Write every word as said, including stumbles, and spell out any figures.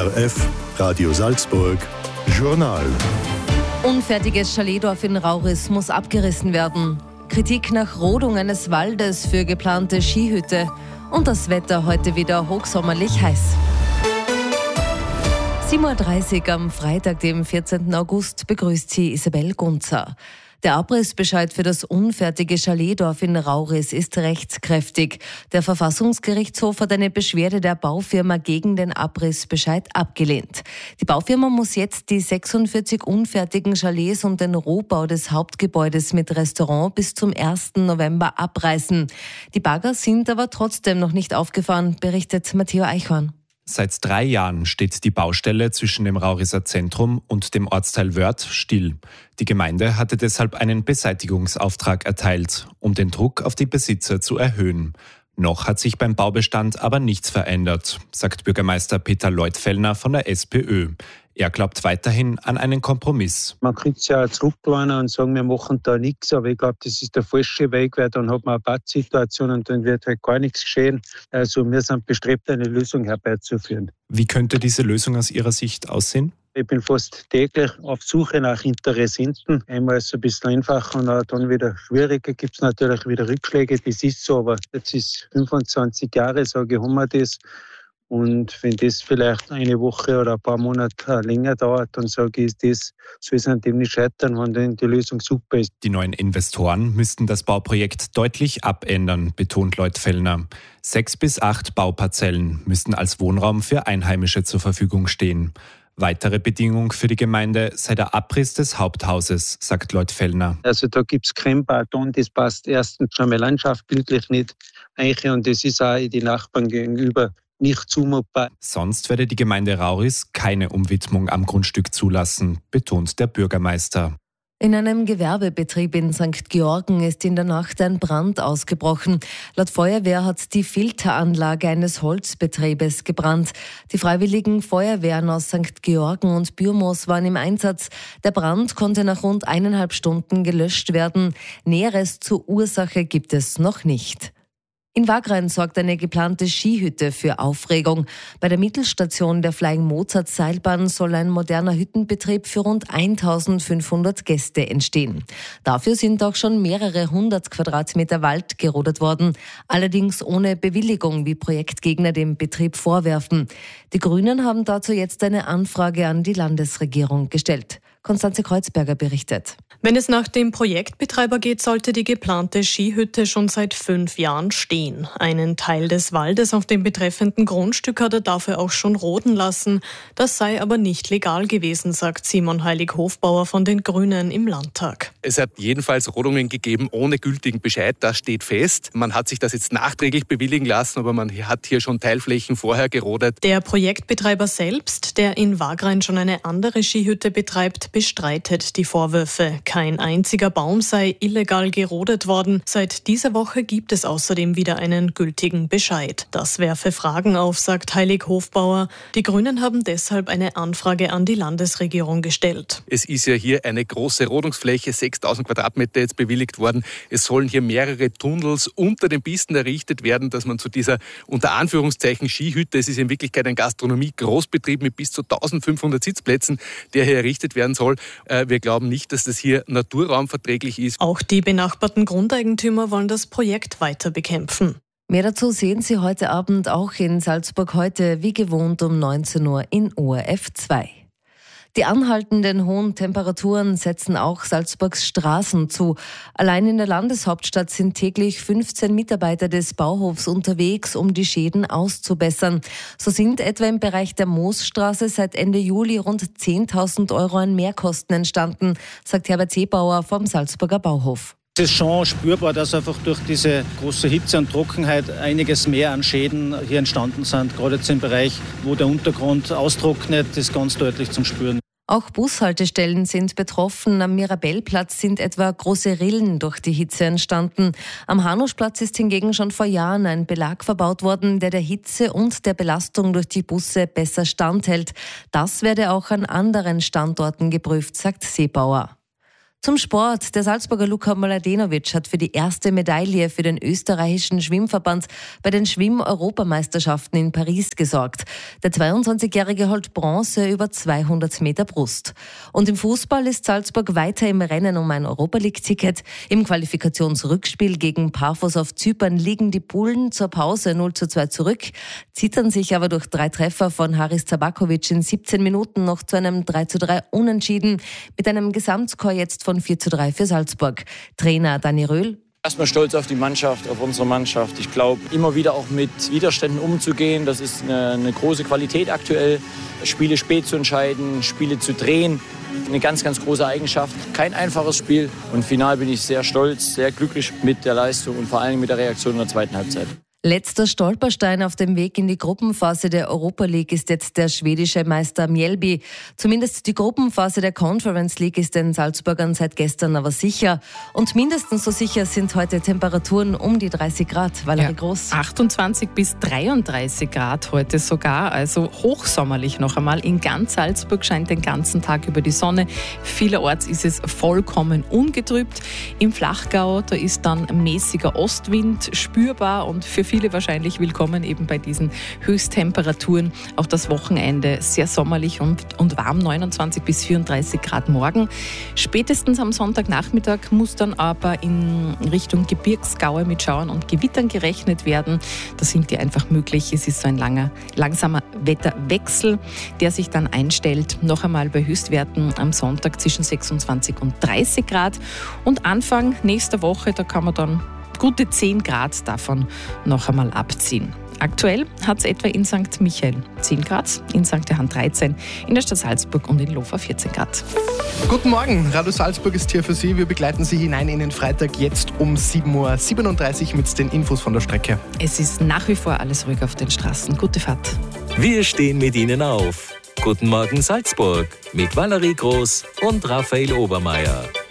R F, Radio Salzburg, Journal. Unfertiges Chaletdorf in Rauris muss abgerissen werden. Kritik nach Rodung eines Waldes für geplante Skihütte. Und das Wetter heute wieder hochsommerlich heiß. sieben Uhr dreißig am Freitag, dem vierzehnten August, begrüßt sie Isabel Gunzer. Der Abrissbescheid für das unfertige Chaletdorf in Rauris ist rechtskräftig. Der Verfassungsgerichtshof hat eine Beschwerde der Baufirma gegen den Abrissbescheid abgelehnt. Die Baufirma muss jetzt die sechsundvierzig unfertigen Chalets und den Rohbau des Hauptgebäudes mit Restaurant bis zum ersten November abreißen. Die Bagger sind aber trotzdem noch nicht aufgefahren, berichtet Matteo Eichhorn. Seit drei Jahren steht die Baustelle zwischen dem Rauriser Zentrum und dem Ortsteil Wörth still. Die Gemeinde hatte deshalb einen Beseitigungsauftrag erteilt, um den Druck auf die Besitzer zu erhöhen. Noch hat sich beim Baubestand aber nichts verändert, sagt Bürgermeister Peter Leutfellner von der SPÖ. Er glaubt weiterhin an einen Kompromiss. Man könnte es ja zurückplanen und sagen, wir machen da nichts, aber ich glaube, das ist der falsche Weg, weil dann hat man eine Pattsituation und dann wird halt gar nichts geschehen. Also wir sind bestrebt, eine Lösung herbeizuführen. Wie könnte diese Lösung aus Ihrer Sicht aussehen? Ich bin fast täglich auf Suche nach Interessenten. Einmal ist es ein bisschen einfacher und dann wieder schwieriger. Gibt es natürlich wieder Rückschläge, das ist so, aber jetzt ist fünfundzwanzig Jahre, sage ich, haben wir das. Und wenn das vielleicht eine Woche oder ein paar Monate länger dauert, dann sage ich, das soll es an dem nicht scheitern, wenn dann die Lösung super ist. Die neuen Investoren müssten das Bauprojekt deutlich abändern, betont Leutfellner. Sechs bis acht Bauparzellen müssten als Wohnraum für Einheimische zur Verfügung stehen. Weitere Bedingung für die Gemeinde sei der Abriss des Haupthauses, sagt Leutfellner. Also da gibt es kein Beton, das passt erstens schon mal landschaftlich nicht ein und das ist auch die Nachbarn gegenüber nicht zumutbar. Sonst werde die Gemeinde Rauris keine Umwidmung am Grundstück zulassen, betont der Bürgermeister. In einem Gewerbebetrieb in Sankt Georgen ist in der Nacht ein Brand ausgebrochen. Laut Feuerwehr hat die Filteranlage eines Holzbetriebes gebrannt. Die freiwilligen Feuerwehren aus Sankt Georgen und Bürmoos waren im Einsatz. Der Brand konnte nach rund eineinhalb Stunden gelöscht werden. Näheres zur Ursache gibt es noch nicht. In Wagrain sorgt eine geplante Skihütte für Aufregung. Bei der Mittelstation der Flying Mozart Seilbahn soll ein moderner Hüttenbetrieb für rund eintausendfünfhundert Gäste entstehen. Dafür sind auch schon mehrere hundert Quadratmeter Wald gerodet worden, allerdings ohne Bewilligung, wie Projektgegner dem Betrieb vorwerfen. Die Grünen haben dazu jetzt eine Anfrage an die Landesregierung gestellt. Konstanze Kreuzberger berichtet. Wenn es nach dem Projektbetreiber geht, sollte die geplante Skihütte schon seit fünf Jahren stehen. Einen Teil des Waldes auf dem betreffenden Grundstück hat er dafür auch schon roden lassen. Das sei aber nicht legal gewesen, sagt Simon Heilig-Hofbauer von den Grünen im Landtag. Es hat jedenfalls Rodungen gegeben ohne gültigen Bescheid, das steht fest. Man hat sich das jetzt nachträglich bewilligen lassen, aber man hat hier schon Teilflächen vorher gerodet. Der Projektbetreiber selbst, der in Wagrain schon eine andere Skihütte betreibt, bestreitet die Vorwürfe. Kein einziger Baum sei illegal gerodet worden. Seit dieser Woche gibt es außerdem wieder einen gültigen Bescheid. Das werfe Fragen auf, sagt Heilig-Hofbauer. Die Grünen haben deshalb eine Anfrage an die Landesregierung gestellt. Es ist ja hier eine große Rodungsfläche, sechstausend Quadratmeter jetzt bewilligt worden. Es sollen hier mehrere Tunnels unter den Pisten errichtet werden, dass man zu dieser unter Anführungszeichen Skihütte, es ist in Wirklichkeit ein Gastronomie-Großbetrieb mit bis zu eintausendfünfhundert Sitzplätzen, der hier errichtet werden soll. Wir glauben nicht, dass das hier naturraumverträglich ist. Auch die benachbarten Grundeigentümer wollen das Projekt weiter bekämpfen. Mehr dazu sehen Sie heute Abend auch in Salzburg heute, wie gewohnt um neunzehn Uhr in O R F zwei. Die anhaltenden hohen Temperaturen setzen auch Salzburgs Straßen zu. Allein in der Landeshauptstadt sind täglich fünfzehn Mitarbeiter des Bauhofs unterwegs, um die Schäden auszubessern. So sind etwa im Bereich der Moosstraße seit Ende Juli rund zehntausend Euro an Mehrkosten entstanden, sagt Herbert Seebauer vom Salzburger Bauhof. Es ist schon spürbar, dass einfach durch diese große Hitze und Trockenheit einiges mehr an Schäden hier entstanden sind. Gerade jetzt im Bereich, wo der Untergrund austrocknet, ist ganz deutlich zum Spüren. Auch Bushaltestellen sind betroffen. Am Mirabellplatz sind etwa große Rillen durch die Hitze entstanden. Am Hanuschplatz ist hingegen schon vor Jahren ein Belag verbaut worden, der der Hitze und der Belastung durch die Busse besser standhält. Das werde auch an anderen Standorten geprüft, sagt Seebauer. Zum Sport. Der Salzburger Luka Mladenovic hat für die erste Medaille für den österreichischen Schwimmverband bei den Schwimm-Europameisterschaften in Paris gesorgt. Der zweiundzwanzigjährige holt Bronze über zweihundert Meter Brust. Und im Fußball ist Salzburg weiter im Rennen um ein Europa-League-Ticket. Im Qualifikationsrückspiel gegen Paphos auf Zypern liegen die Bullen zur Pause null zu zwei zurück, zittern sich aber durch drei Treffer von Haris Tabakovic in siebzehn Minuten noch zu einem drei zu drei Unentschieden mit einem Gesamtscore jetzt von vier zu drei für Salzburg. Trainer Dani Röhl: Erstmal stolz auf die Mannschaft, auf unsere Mannschaft. Ich glaube, immer wieder auch mit Widerständen umzugehen, das ist eine, eine große Qualität aktuell. Spiele spät zu entscheiden, Spiele zu drehen, eine ganz, ganz große Eigenschaft. Kein einfaches Spiel und final bin ich sehr stolz, sehr glücklich mit der Leistung und vor allem mit der Reaktion in der zweiten Halbzeit. Letzter Stolperstein auf dem Weg in die Gruppenphase der Europa League ist jetzt der schwedische Meister Mjällby. Zumindest die Gruppenphase der Conference League ist den Salzburgern seit gestern aber sicher. Und mindestens so sicher sind heute Temperaturen um die dreißig Grad. Valerie ja, Groß. achtundzwanzig bis dreiunddreißig Grad heute sogar, also hochsommerlich noch einmal. In ganz Salzburg scheint den ganzen Tag über die Sonne. Vielerorts ist es vollkommen ungetrübt. Im Flachgau, da ist dann mäßiger Ostwind spürbar und für viele wahrscheinlich willkommen eben bei diesen Höchsttemperaturen. Auch das Wochenende sehr sommerlich und, und warm, neunundzwanzig bis vierunddreißig Grad morgen. Spätestens am Sonntagnachmittag muss dann aber in Richtung Gebirgsgaue mit Schauern und Gewittern gerechnet werden. Da sind die einfach möglich. Es ist so ein langer, langsamer Wetterwechsel, der sich dann einstellt. Noch einmal bei Höchstwerten am Sonntag zwischen sechsundzwanzig und dreißig Grad. Und Anfang nächster Woche, da kann man dann gute zehn Grad davon noch einmal abziehen. Aktuell hat es etwa in Sankt Michael zehn Grad, in Sankt Johann dreizehn, in der Stadt Salzburg und in Lofa vierzehn Grad. Guten Morgen, Radio Salzburg ist hier für Sie. Wir begleiten Sie hinein in den Freitag jetzt um sieben Uhr siebenunddreißig mit den Infos von der Strecke. Es ist nach wie vor alles ruhig auf den Straßen. Gute Fahrt. Wir stehen mit Ihnen auf. Guten Morgen Salzburg mit Valerie Groß und Raphael Obermeier.